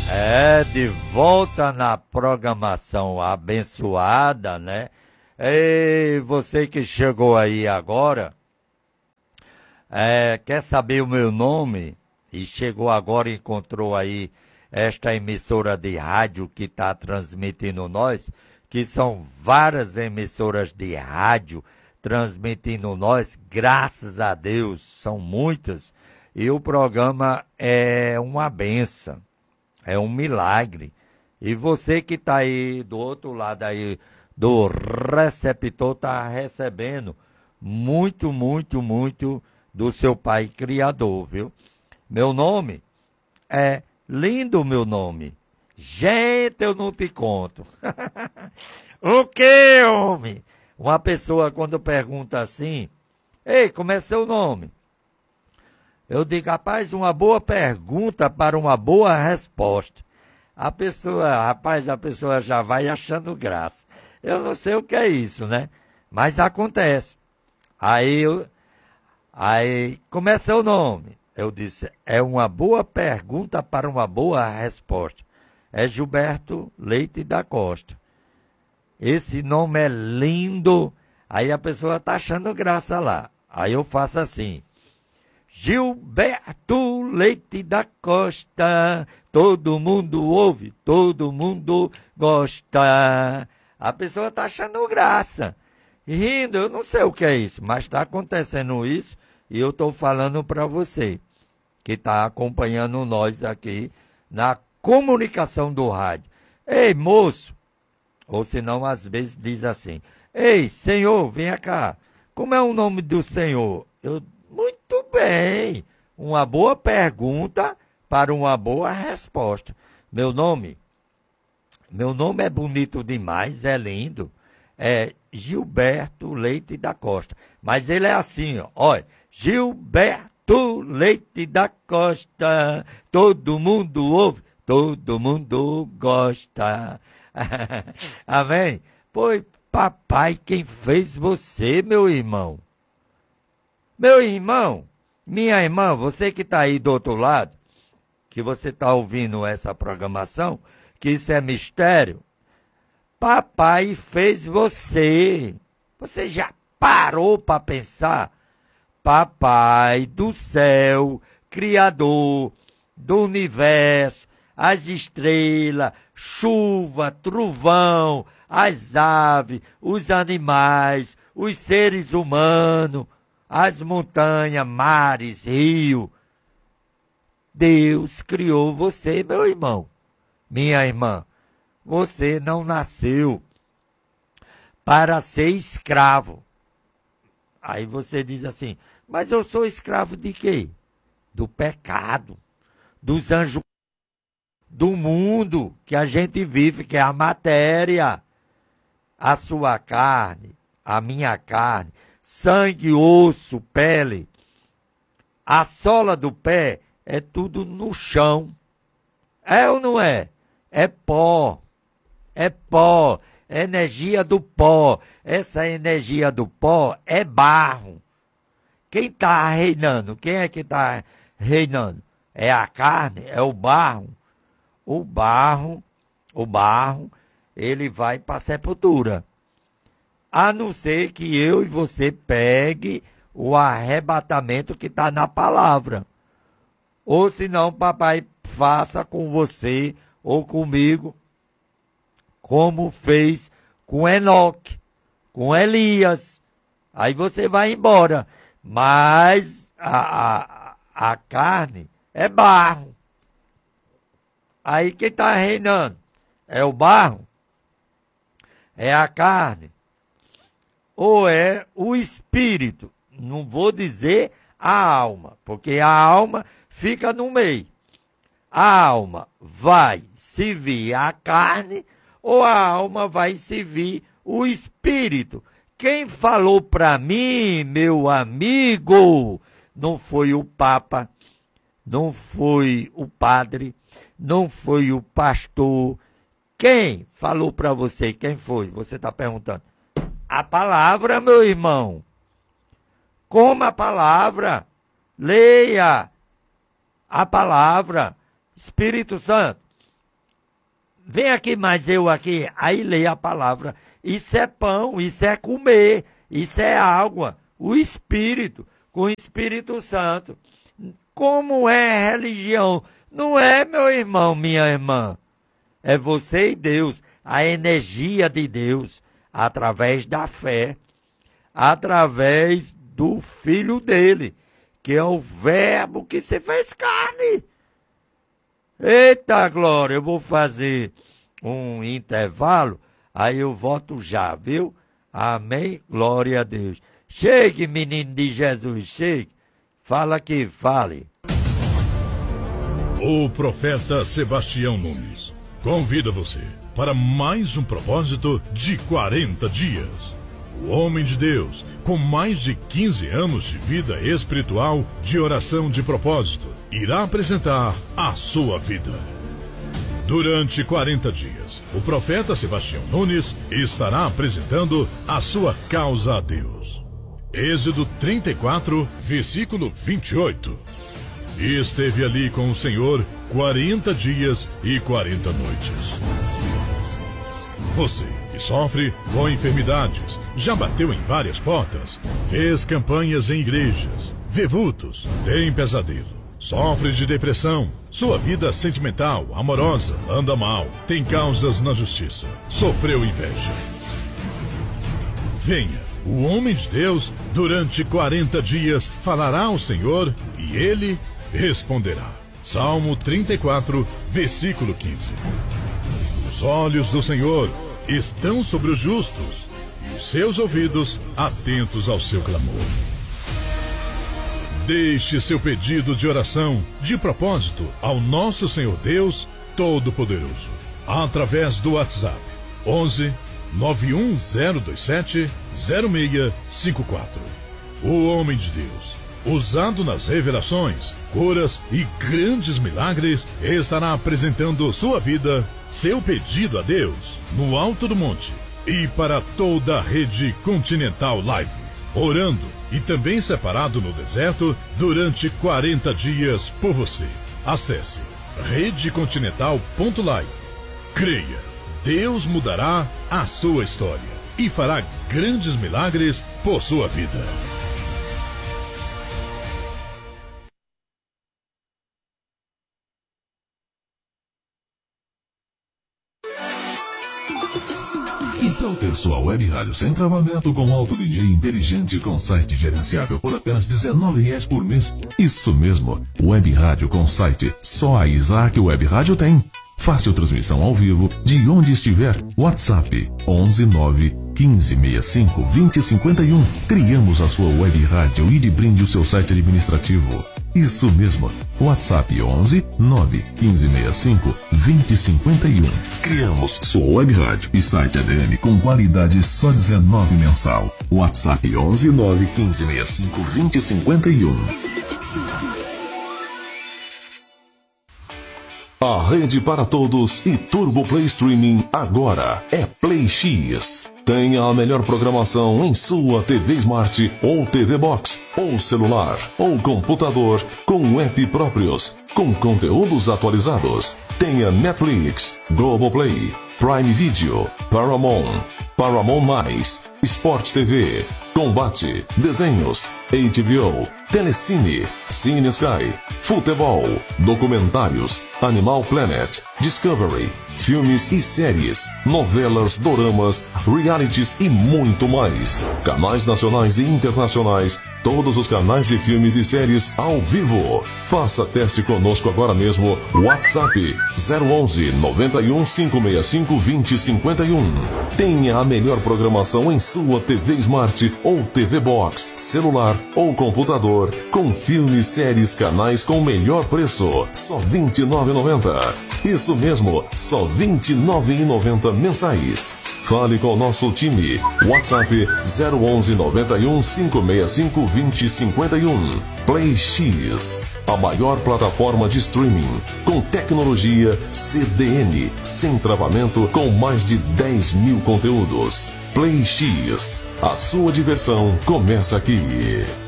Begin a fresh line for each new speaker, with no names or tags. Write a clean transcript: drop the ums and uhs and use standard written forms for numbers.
De volta na programação abençoada, né? E você que chegou aí agora, quer saber o meu nome? E chegou agora e encontrou aí esta emissora de rádio que está transmitindo nós, que são várias emissoras de rádio transmitindo nós, graças a Deus, são muitas, e o programa é uma bênção. É um milagre. E você que está aí do outro lado aí do receptor está recebendo muito, muito, muito do seu Pai Criador, viu? Meu nome é lindo, meu nome. Gente, eu não te conto. O que, homem? Uma pessoa quando pergunta assim, ei, como é seu nome? Eu digo, rapaz, uma boa pergunta para uma boa resposta. A pessoa já vai achando graça. Eu não sei o que é isso, né? Mas acontece. Aí, como é seu nome? Eu disse, é uma boa pergunta para uma boa resposta. É Gilberto Leite da Costa. Esse nome é lindo. Aí a pessoa está achando graça lá. Aí eu faço assim. Gilberto Leite da Costa, todo mundo ouve, todo mundo gosta. A pessoa está achando graça, rindo, eu não sei o que é isso, mas está acontecendo isso e eu estou falando para você, que está acompanhando nós aqui na comunicação do rádio. Ei, moço, ou senão às vezes diz assim, ei, senhor, venha cá, como é o nome do senhor? Muito bem, uma boa pergunta para uma boa resposta. Meu nome é bonito demais, é lindo, é Gilberto Leite da Costa. Mas ele é assim, ó, olha, Gilberto Leite da Costa, todo mundo ouve, todo mundo gosta. Amém? Foi papai quem fez você, meu irmão. Meu irmão, minha irmã, você que está aí do outro lado, que você está ouvindo essa programação, que isso é mistério, papai fez você. Você já parou para pensar? Papai do céu, Criador do universo, as estrelas, chuva, trovão, as aves, os animais, os seres humanos, as montanhas, mares, rio. Deus criou você, meu irmão, minha irmã. Você não nasceu para ser escravo. Aí você diz assim, mas eu sou escravo de quê? Do pecado, dos anjos, do mundo que a gente vive, que é a matéria. A sua carne, a minha carne, sangue, osso, pele, a sola do pé é tudo no chão. É ou não é? É pó, energia do pó. Essa energia do pó é barro. Quem está reinando? Quem é que está reinando? É a carne? É o barro? O barro, ele vai para a sepultura. A não ser que eu e você pegue o arrebatamento que está na palavra. Ou senão, papai faça com você ou comigo, como fez com Enoque, com Elias. Aí você vai embora. Mas a carne é barro. Aí quem está reinando? É o barro? É a carne? Ou é o espírito? Não vou dizer a alma, porque a alma fica no meio. A alma vai servir a carne ou a alma vai servir o espírito? Quem falou para mim, meu amigo, não foi o Papa, não foi o padre, não foi o pastor. Quem falou para você? Quem foi? Você está perguntando. A palavra, meu irmão. Como a palavra? Leia a palavra. Espírito Santo, vem aqui mais eu aqui. Aí lê a palavra. Isso é pão, isso é comer, isso é água. O Espírito, com o Espírito Santo. Como é religião? Não é, meu irmão, minha irmã. É você e Deus, a energia de Deus, através da fé, através do Filho dele, que é o Verbo que se fez carne. Eita glória, eu vou fazer um intervalo, aí eu volto já, viu? Amém, glória a Deus. Chegue, menino de Jesus, chegue. Fala que fale.
O profeta Sebastião Nunes convida você para mais um propósito de 40 dias. O homem de Deus, com mais de 15 anos de vida espiritual, de oração de propósito, irá apresentar a sua vida. Durante 40 dias, o profeta Sebastião Nunes estará apresentando a sua causa a Deus. Êxodo 34, versículo 28. E esteve ali com o Senhor 40 dias e 40 noites. Você que sofre com enfermidades, já bateu em várias portas, fez campanhas em igrejas, vê vultos, tem pesadelo, sofre de depressão, sua vida sentimental, amorosa, anda mal, tem causas na justiça, sofreu inveja. Venha, o homem de Deus, durante 40 dias, falará ao Senhor e ele responderá. Salmo 34, versículo 15. Os olhos do Senhor estão sobre os justos e os seus ouvidos atentos ao seu clamor. Deixe seu pedido de oração, de propósito, ao nosso Senhor Deus Todo-Poderoso, através do WhatsApp 11 91027 0654. O homem de Deus, usado nas revelações, curas e grandes milagres, estará apresentando sua vida, seu pedido a Deus, no alto do monte e para toda a rede Continental Live, orando e também separado no deserto durante 40 dias por você. Acesse redecontinental.live. Creia, Deus mudará a sua história e fará grandes milagres por sua vida.
Então ter sua web rádio sem travamento com alto DJ inteligente com site gerenciável por apenas R$19 por mês. Isso mesmo, web rádio com site só a Isaac Web Rádio tem. Fácil transmissão ao vivo de onde estiver. WhatsApp 11 9 15 65 20 51. Criamos a sua web rádio e de brinde o seu site administrativo. Isso mesmo, WhatsApp 11 9 15 65 20 51. Criamos sua web rádio e site ADM com qualidade só R$19 mensal. WhatsApp 11 9 15 65 20 51. A rede para todos e Turbo Play Streaming agora é Play X. Tenha a melhor programação em sua TV Smart ou TV Box, ou celular, ou computador, com app próprios, com conteúdos atualizados. Tenha Netflix, Globoplay, Prime Video, Paramount, Paramount+, Sport TV, Combate, Desenhos, HBO, Telecine, Cine Sky, Futebol, Documentários, Animal Planet, Discovery, filmes e séries, novelas, doramas, realities e muito mais. Canais nacionais e internacionais, todos os canais de filmes e séries ao vivo. Faça teste conosco agora mesmo. WhatsApp 011 91 565 20 51. Tenha a melhor programação em sua TV Smart ou TV Box, celular ou computador, com filmes, séries, canais com melhor preço. Só R$ 29,90. Isso mesmo, só R$ 29,90 mensais. Fale com o nosso time. WhatsApp 011 91 565 20 51. Play X, a maior plataforma de streaming com tecnologia CDN, sem travamento, com mais de 10 mil conteúdos. Play X, a sua diversão começa aqui.